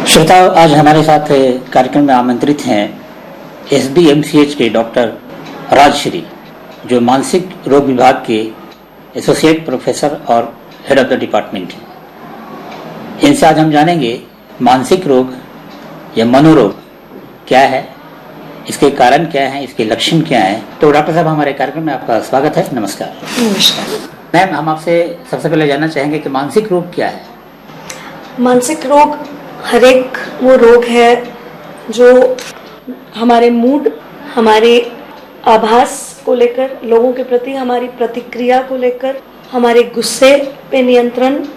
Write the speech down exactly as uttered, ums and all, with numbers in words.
श्रोता, आज हमारे साथ कार्यक्रम में आमंत्रित हैं S B M C H के डॉक्टर राजश्री, जो मानसिक रोग विभाग के एसोसिएट प्रोफेसर और हेड ऑफ द डिपार्टमेंट हैं। इनसे आज हम जानेंगे मानसिक रोग या मनोरोग क्या है, इसके कारण क्या है, इसके लक्षण क्या हैं। तो डॉक्टर साहब, हमारे कार्यक्रम में आपका स्वागत है। नमस्कार। नमस्कार मैम, हम आपसे सबसे पहले जानना चाहेंगे कि मानसिक रोग क्या है। मानसिक रोग हर एक वो रोग है जो हमारे मूड, हमारे आभास को लेकर, लोगों के प्रति हमारी प्रतिक्रिया को लेकर, हमारे गुस्से पे नियंत्रण